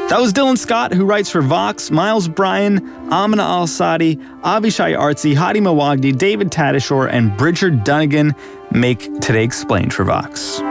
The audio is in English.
That was Dylan Scott, who writes for Vox. Miles Bryan, Amina Al-Sadi, Avishai Artsy, Hadi Mawagdi, David Tadashore, and Bridger Dunnigan make Today Explained for Vox.